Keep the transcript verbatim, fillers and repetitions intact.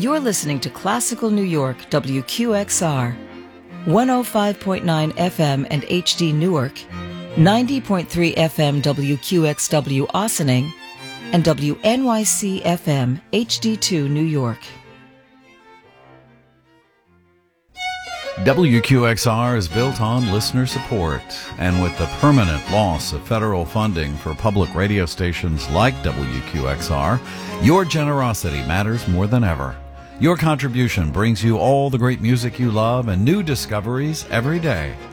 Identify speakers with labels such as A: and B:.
A: You're listening to Classical New York, W Q X R, one oh five point nine F M and H D Newark, ninety point three F M W Q X W Ossining, and W N Y C F M H D two New York.
B: W Q X R is built on listener support, and with the permanent loss of federal funding for public radio stations like W Q X R, your generosity matters more than ever. Your contribution brings you all the great music you love and new discoveries every day.